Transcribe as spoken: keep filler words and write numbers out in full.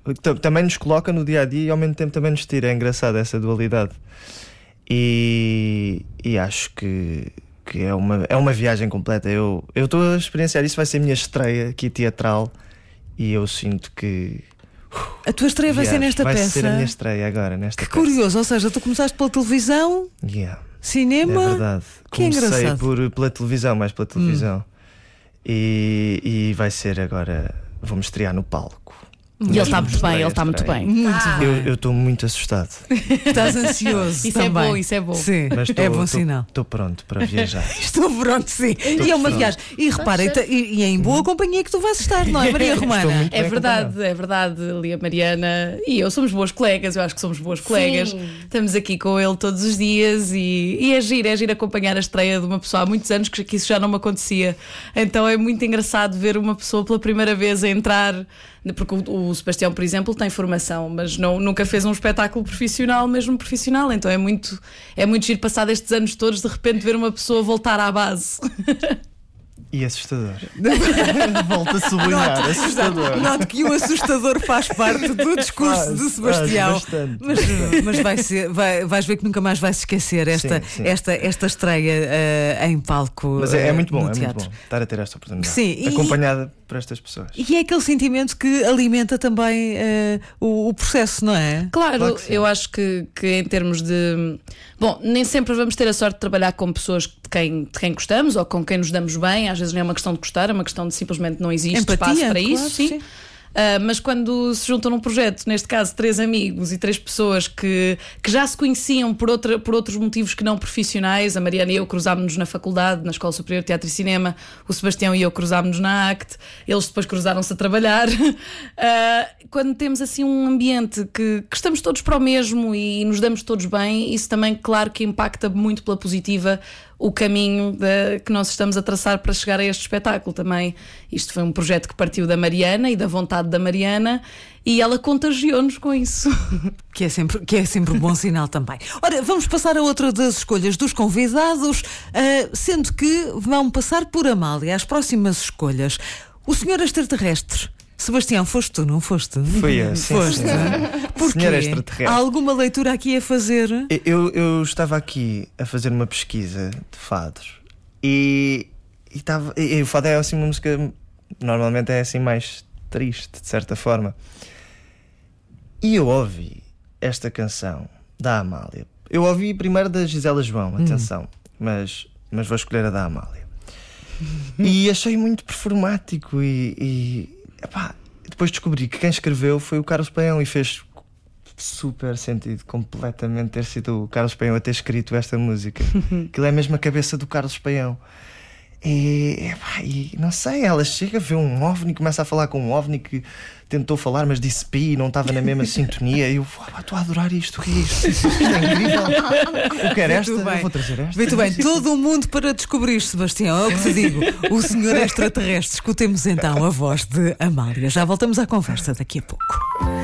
Também nos coloca no dia a dia e ao mesmo tempo também nos tira. É engraçado essa dualidade. E, e acho que, que é, uma, é uma viagem completa. Eu estou a experienciar isso, vai ser a minha estreia aqui teatral. E eu sinto que a tua estreia vai viagem, ser nesta vai peça. Vai ser a minha estreia agora nesta que peça. Curioso, ou seja, tu começaste pela televisão, yeah. cinema. É verdade. Que Comecei engraçado. por, pela televisão, mais pela televisão. Hum. E, e vai ser agora. Vamos estrear no palco. E ele está muito bem, ele está muito bem. Muito ah. bem. Eu estou muito assustado. Estás ansioso. Isso também. é bom, isso é bom. Sim, mas tô, é bom tô, sinal. Estou pronto para viajar. Estou pronto, sim. Estou e é uma pronto. viagem. E repara, e, e é em boa companhia que tu vais estar, não é, Maria Romana? É verdade, é verdade. Ali a Mariana e eu somos boas colegas, eu acho que somos boas colegas. Sim. Estamos aqui com ele todos os dias e, e é giro, é giro acompanhar a estreia de uma pessoa há muitos anos que, que isso já não me acontecia. Então é muito engraçado ver uma pessoa pela primeira vez a entrar. Porque o, o Sebastião, por exemplo, tem formação, mas não, nunca fez um espetáculo profissional, mesmo profissional. Então é muito, é muito giro passar estes anos todos, de repente ver uma pessoa voltar à base. E assustador. Volto a sublinhar, noto, assustador. Noto que o assustador faz parte do discurso faz, de Sebastião. Faz bastante, mas bastante. mas vai ser, vai, vais ver que nunca mais vais esquecer esta, sim, sim. esta, esta estreia uh, em palco. Mas é, é muito uh, bom, no é teatro. muito bom estar a ter esta oportunidade. Sim, acompanhada e, por estas pessoas. E é aquele sentimento que alimenta também uh, o, o processo, não é? Claro, claro eu acho que, que em termos de. Bom, nem sempre vamos ter a sorte de trabalhar com pessoas de quem, de quem gostamos ou com quem nos damos bem. Às vezes não é uma questão de gostar, é uma questão de simplesmente não existe Empatia, espaço para isso. claro, Sim. sim. Uh, mas quando se juntam num projeto, neste caso três amigos e três pessoas que, que já se conheciam por, outra, por outros motivos que não profissionais, a Mariana e eu cruzámos-nos na faculdade, na Escola Superior de Teatro e Cinema, o Sebastião e eu cruzámos-nos na ACT, eles depois cruzaram-se a trabalhar. Uh, quando temos assim um ambiente que, que estamos todos para o mesmo e nos damos todos bem, isso também, claro, que impacta muito pela positiva o caminho de, que nós estamos a traçar para chegar a este espetáculo também. Isto foi um projeto que partiu da Mariana e da vontade da Mariana e ela contagiou-nos com isso. Que é sempre, que é sempre um bom sinal também. Ora, vamos passar a outra das escolhas dos convidados, uh, sendo que vão passar por Amália as próximas escolhas. O senhor extraterrestre. Sebastião, foste tu, não foste? Fui eu, sim, foste. sim. Porquê? Senhor extraterrestre. Há alguma leitura aqui a fazer? Eu, eu estava aqui a fazer uma pesquisa de fados e, e, estava, e, e o fado é assim uma música, normalmente é assim mais triste, de certa forma. E eu ouvi esta canção da Amália. Eu ouvi primeiro da Gisela João, atenção, hum. mas, mas vou escolher a da Amália. E achei muito performático e... e epá, depois descobri que quem escreveu foi o Carlos Paião e fez super sentido completamente ter sido o Carlos Paião a ter escrito esta música. Aquilo é mesmo a cabeça do Carlos Paião. E, epá, e não sei, ela chega a ver um OVNI, começa a falar com um OVNI que tentou falar, mas disse pi e não estava na mesma sintonia. E eu estou a adorar isto, o que é isto? Isto é incrível. Eu quero esta, eu vou trazer esta. Muito bem, todo o mundo para descobrir, Sebastião. É o que te digo. O senhor extraterrestre. Escutemos então a voz de Amália. Já voltamos à conversa daqui a pouco.